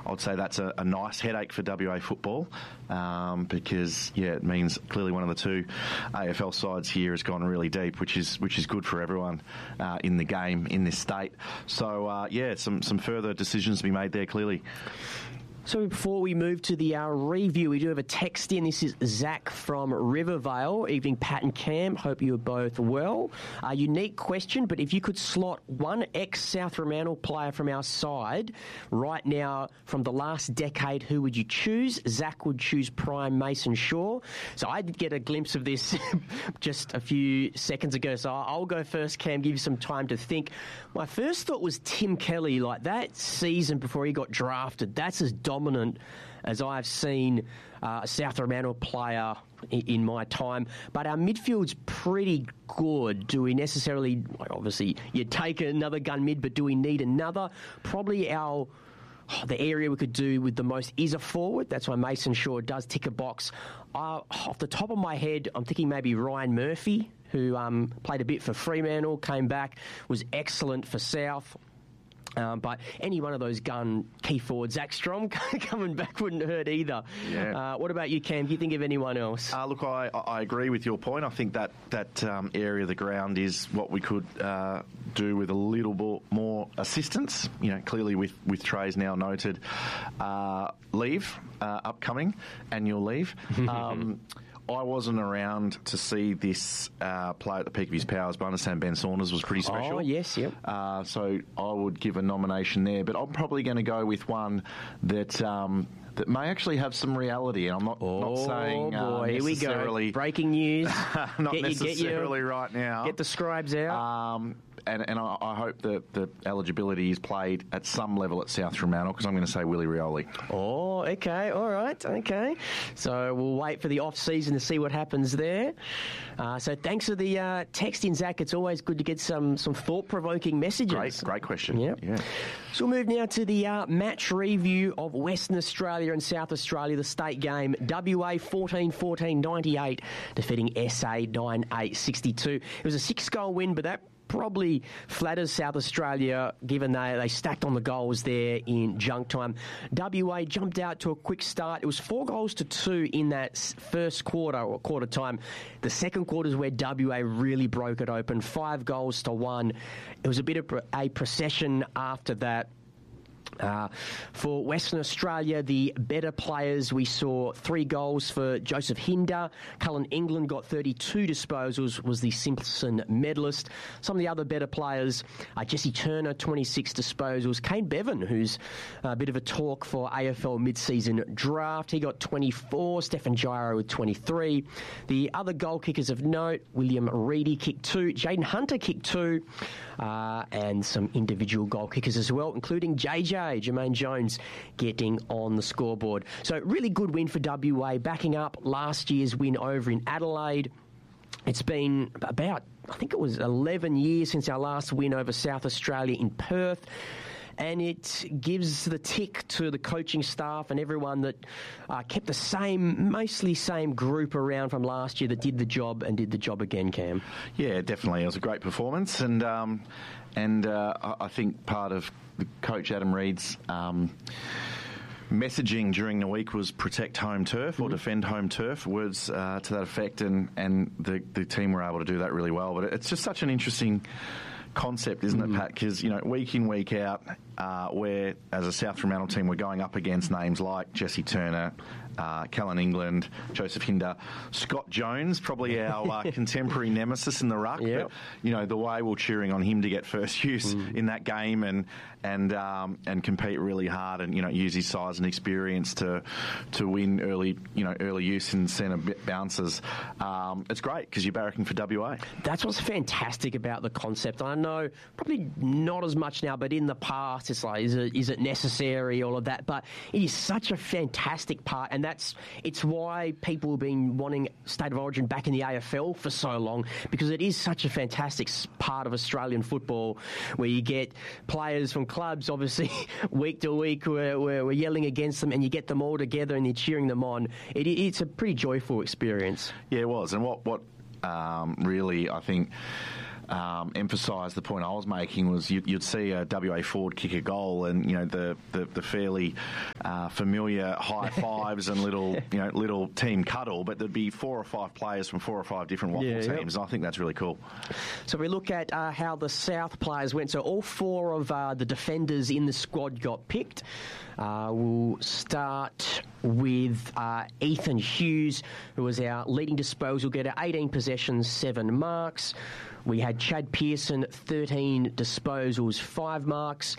I'd say that's a nice headache for WA football because, it means clearly one of the two AFL sides here has gone really deep, which is good for everyone in the game in this state. So, some further decisions to be made there, clearly. So before we move to the review, we do have a text in. This is Zach from Rivervale. Evening, Pat and Cam. Hope you're both well. A unique question, but if you could slot one ex-South Fremantle player from our side right now from the last decade, who would you choose? Zach would choose prime Mason Shaw. So I did get a glimpse of this just a few seconds ago, so I'll go first, Cam, give you some time to think. My first thought was Tim Kelly. Like, that season before he got drafted, that's as dominant as I've seen a South Fremantle player in my time. But our midfield's pretty good. Do we necessarily, obviously, you'd take another gun mid, but do we need another? Probably the area we could do with the most is a forward. That's why Mason Shaw does tick a box. Off the top of my head, I'm thinking maybe Ryan Murphy, who played a bit for Fremantle, came back, was excellent for South. But any one of those gun key forwards, Zach Strom coming back wouldn't hurt either. Yeah. What about you, Cam? Do you think of anyone else? Look, I agree with your point. I think that area of the ground is what we could do with a little bit more assistance. Clearly with Trey's now noted leave, upcoming annual leave. I wasn't around to see this play at the peak of his powers, but I understand Ben Saunders was pretty special. Oh, yes, yep. So I would give a nomination there, but I'm probably going to go with one that may actually have some reality. And I'm not saying here we go. Breaking news. Not necessarily right now. Get the scribes out. And I hope that the eligibility is played at some level at South Fremantle, because I'm going to say Willie Rioli. Oh, okay, all right, okay. So we'll wait for the off-season to see what happens there. So thanks for the text in, Zach. It's always good to get some thought-provoking messages. Great question. Yep. Yeah. So we'll move now to the match review of Western Australia and South Australia, the state game. WA 14-14-98, defeating SA 9-8-62. It was a 6-goal win, but that probably flatters South Australia, given they stacked on the goals there in junk time. WA jumped out to a quick start. It was 4-2 in that first quarter, or quarter time. The second quarter is where WA really broke it open, 5-1. It was a bit of a procession after that. For Western Australia, the better players, we saw 3 goals for Joseph Hinder. Cullen England got 32 disposals, was the Simpson medalist. Some of the other better players, Jesse Turner, 26 disposals. Kane Bevan, who's a bit of a talk for AFL mid-season draft, he got 24. Stephen Gyro with 23. The other goal kickers of note, William Reedy kicked 2. Jaden Hunter kicked 2. And some individual goal kickers as well, including Jermaine Jones, getting on the scoreboard. So really good win for WA, backing up last year's win over in Adelaide. It's been about, I think it was 11 years since our last win over South Australia in Perth. And it gives the tick to the coaching staff and everyone that kept the mostly same group around from last year that did the job and did the job again, Cam. Yeah, definitely. It was a great performance, and I think part of Coach Adam Reid's messaging during the week was protect home turf or defend home turf, words to that effect, and the team were able to do that really well. But it's just such an interesting concept, isn't it, Pat? Because, week in, week out, where as a South Fremantle team we're going up against names like Jesse Turner, Cullen England, Joseph Hinder, Scott Jones, probably our contemporary nemesis in the ruck. Yep. But, the way we're cheering on him to get first use in that game and compete really hard and, use his size and experience to win early use in centre bounces. It's great because you're barracking for WA. That's what's fantastic about the concept. I know probably not as much now, but in the past it's like, is it necessary, all of that, but it is such a fantastic part, and it's why people have been wanting State of Origin back in the AFL for so long, because it is such a fantastic part of Australian football where you get players from clubs, obviously, week to week, where we're yelling against them, and you get them all together and you're cheering them on. It's a pretty joyful experience. Yeah, it was. And what really, I think, emphasise the point I was making was you'd see a WA forward kick a goal, and the fairly familiar high fives and little team cuddle, but there'd be 4 or 5 players from 4 or 5 different waffle teams. And I think that's really cool. So we look at how the South players went. So all 4 of the defenders in the squad got picked. We'll start with Ethan Hughes, who was our leading disposal getter, 18 possessions, 7 marks. We had Chad Pearson, 13 disposals, 5 marks.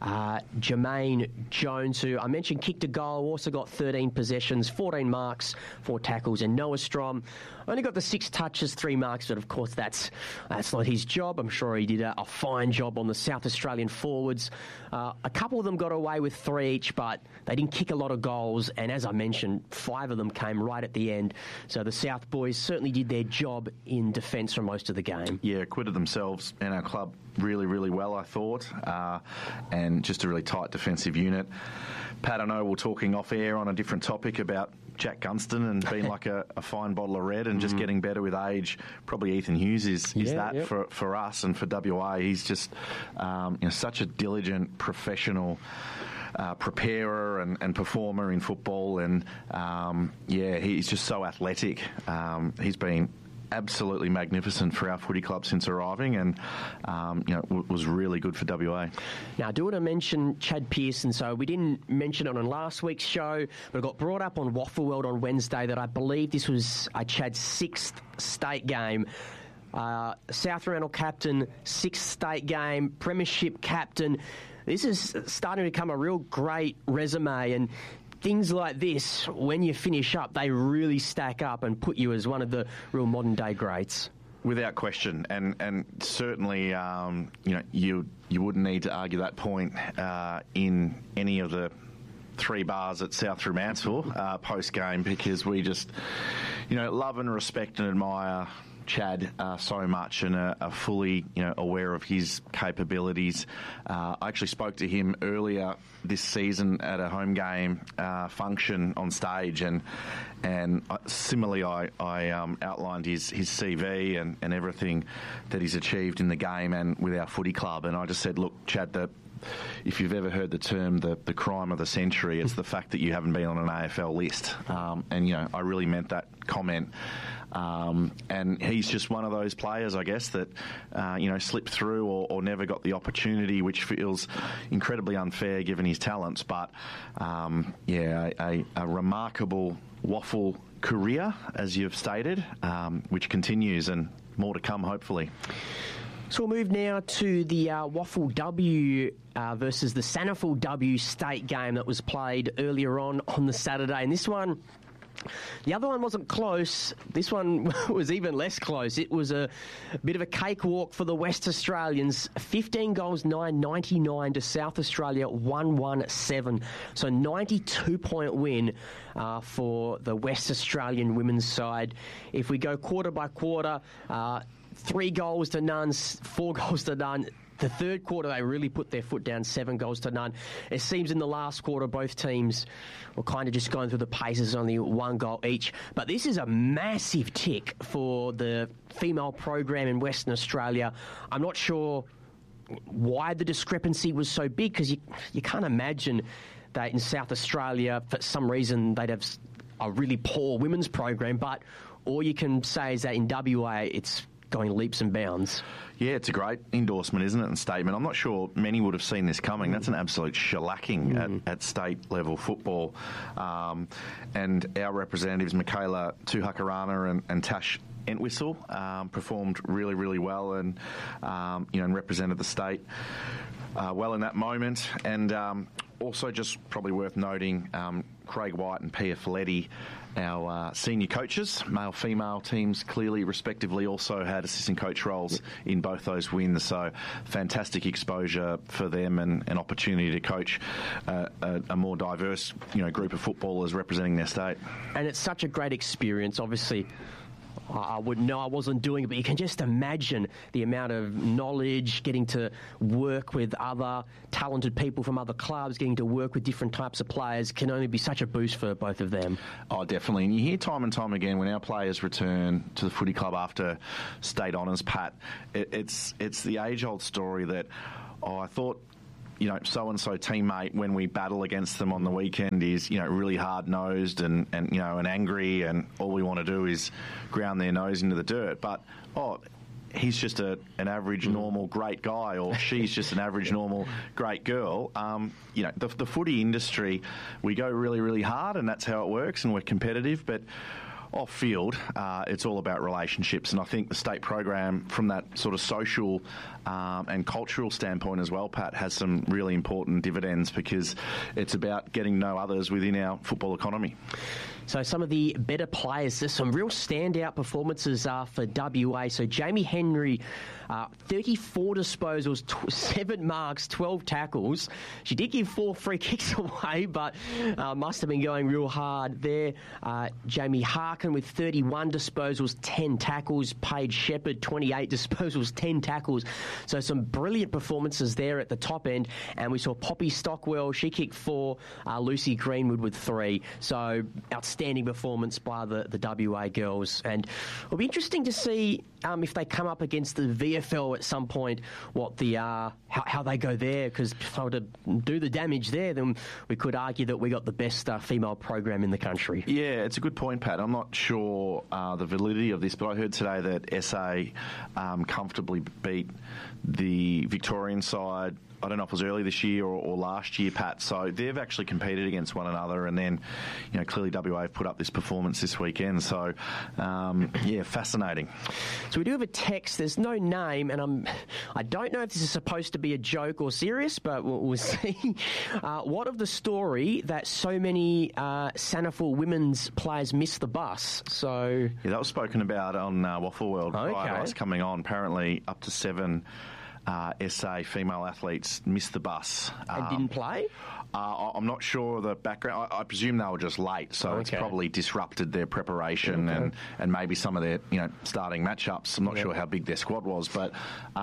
Jermaine Jones, who I mentioned kicked a goal, also got 13 possessions, 14 marks, 4 tackles, and Noah Strom only got the 6 touches, 3 marks, but of course that's not his job. I'm sure he did a fine job on the South Australian forwards. A couple of them got away with 3 each, but they didn't kick a lot of goals, and as I mentioned, 5 of them came right at the end. So the South boys certainly did their job in defence for most of the game. Yeah, acquitted themselves and our club really, really well, I thought, and just a really tight defensive unit. Pat, I know we're talking off air on a different topic about Jack Gunston and being like a fine bottle of red and just getting better with age. Probably Ethan Hughes is that for us and for WA. He's just such a diligent, professional preparer and performer in football, and he's just so athletic. He's been absolutely magnificent for our footy club since arriving, and was really good for WA. Now, I do want to mention Chad Pearson. So we didn't mention it on last week's show, but it got brought up on Waffle World on Wednesday that I believe this was Chad's 6th state game. South Fremantle captain, 6th state game, premiership captain. This is starting to become a real great resume, and things like this, when you finish up, they really stack up and put you as one of the real modern-day greats. Without question, and certainly, you wouldn't need to argue that point in any of the 3 bars at South Fremantle post-game, because we just, love and respect and admire Chad so much, and are fully aware of his capabilities. I actually spoke to him earlier this season at a home game function on stage, and similarly I outlined his CV and everything that he's achieved in the game and with our footy club, and I just said, look, Chad, if you've ever heard the term the crime of the century, it's the fact that you haven't been on an AFL list, and I really meant that comment. And he's just one of those players, I guess, that slipped through or never got the opportunity, which feels incredibly unfair given his talents. But a remarkable waffle career, as you've stated, which continues, and more to come, hopefully. So we'll move now to the Waffle W versus the Sanafil W state game that was played earlier on the Saturday. And this one, the other one wasn't close. This one was even less close. It was a bit of a cakewalk for the West Australians. 15 goals, 99 to South Australia, 117. So 92-point win for the West Australian women's side. If we go quarter by quarter, 3 goals to none, 4 goals to none. The third quarter, they really put their foot down, 7 goals to none. It seems in the last quarter, both teams were kind of just going through the paces, only 1 goal each. But this is a massive tick for the female program in Western Australia. I'm not sure why the discrepancy was so big, because you can't imagine that in South Australia, for some reason, they'd have a really poor women's program. But all you can say is that in WA, it's going leaps and bounds. Yeah, it's a great endorsement, isn't it, and statement. I'm not sure many would have seen this coming. That's an absolute shellacking at state-level football. And our representatives, Michaela Tuhakarana and Tash Entwistle, performed really, really well and represented the state well in that moment. And also just probably worth noting, Craig White and Pia Folletti, our senior coaches, male-female teams, clearly, respectively, also had assistant coach roles in both those wins. So fantastic exposure for them and an opportunity to coach a more diverse, group of footballers representing their state. And it's such a great experience. Obviously, I wouldn't know, I wasn't doing it, but you can just imagine the amount of knowledge, getting to work with other talented people from other clubs, getting to work with different types of players can only be such a boost for both of them. Oh, definitely. And you hear time and time again when our players return to the footy club after state honours, Pat, it's the age-old story that, I thought, so-and-so teammate, when we battle against them on the weekend, is, really hard-nosed and angry, and all we want to do is ground their nose into the dirt. But, he's just an average, normal, great guy, or she's just an average, normal, great girl. The footy industry, we go really, really hard, and that's how it works, and we're competitive, but off-field, it's all about relationships, and I think the state program, from that sort of social and cultural standpoint as well, Pat, has some really important dividends because it's about getting to know others within our football economy. So some of the better players, there's some real standout performances for WA. So Jamie Henry, 34 disposals, 7 marks, 12 tackles. She did give 4 free kicks away, but must have been going real hard there. Jamie Harkin with 31 disposals, 10 tackles. Paige Shepherd, 28 disposals, 10 tackles. So some brilliant performances there at the top end. And we saw Poppy Stockwell, she kicked 4, Lucy Greenwood with 3. So outstanding performance by the WA girls. And it'll be interesting to see if they come up against the VFL at some point, what the how they go there, because if they were to do the damage there, then we could argue that we got the best female program in the country. Yeah, it's a good point, Pat. I'm not sure the validity of this, but I heard today that SA comfortably beat the Victorian side. I don't know if it was early this year or last year, Pat. So they've actually competed against one another, and then, clearly WA have put up this performance this weekend. So, fascinating. So we do have a text. There's no name, and I don't know if this is supposed to be a joke or serious, but we'll see. What of the story that so many SANAFL women's players missed the bus? So that was spoken about on Waffle World prior to us coming on. Apparently, up to 7 SA female athletes missed the bus. And didn't play? I'm not sure the background. I presume they were just late, so it's probably disrupted their preparation and maybe some of their starting matchups. I'm not sure how big their squad was, but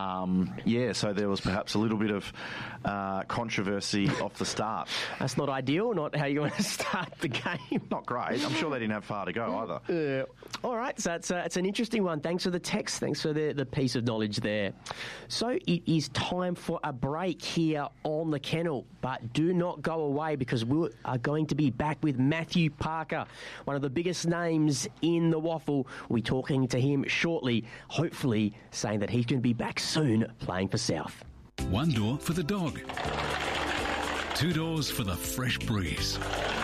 so there was perhaps a little bit of controversy off the start. That's not ideal, not how you want to start the game. Not great. I'm sure they didn't have far to go either. All right, so it's an interesting one. Thanks for the text. Thanks for the piece of knowledge there. So it is time for a break here on the Kennel, but do not go away because we are going to be back with Matthew Parker, one of the biggest names in the Waffle. We'll be talking to him shortly, hopefully saying that he's going to be back soon playing for South. 1 door for the dog. 2 doors for the fresh breeze.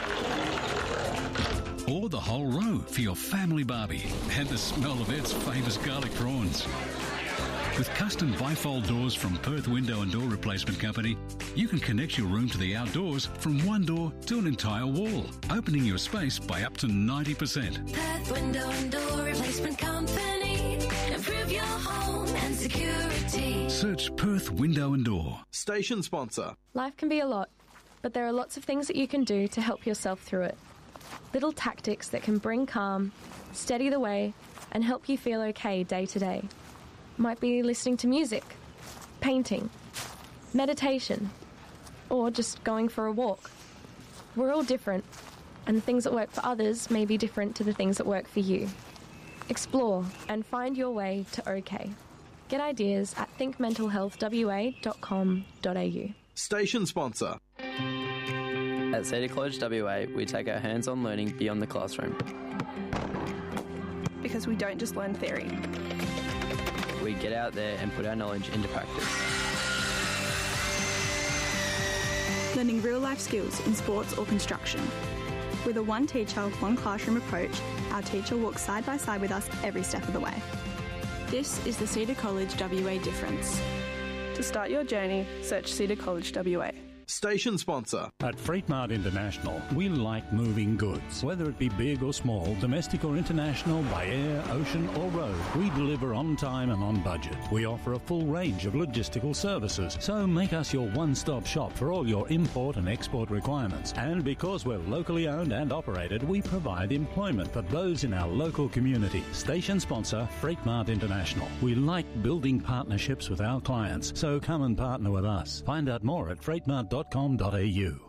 Or the whole row for your family barbie and the smell of Ed's famous garlic prawns. With custom bifold doors from Perth Window and Door Replacement Company, you can connect your room to the outdoors from 1 door to an entire wall, opening your space by up to 90%. Perth Window and Door Replacement Company. Improve your home and security. Search Perth Window and Door. Station sponsor. Life can be a lot, but there are lots of things that you can do to help yourself through it. Little tactics that can bring calm, steady the way, and help you feel okay day to day. Might be listening to music, painting, meditation, or just going for a walk. We're all different, and the things that work for others may be different to the things that work for you. Explore and find your way to OK. Get ideas at thinkmentalhealthwa.com.au. Station sponsor. At Cedar College WA, we take our hands-on learning beyond the classroom. Because we don't just learn theory. We get out there and put our knowledge into practice. Learning real-life skills in sports or construction. With a one teacher, one classroom approach, our teacher walks side by side with us every step of the way. This is the Cedar College WA difference. To start your journey, search Cedar College WA. Station sponsor. At Freight Mart International, we like moving goods. Whether it be big or small, domestic or international, by air, ocean or road, we deliver on time and on budget. We offer a full range of logistical services, so make us your one-stop shop for all your import and export requirements. And because we're locally owned and operated, we provide employment for those in our local community. Station sponsor, Freight Mart International. We like building partnerships with our clients, so come and partner with us. Find out more at freightmart.com.au.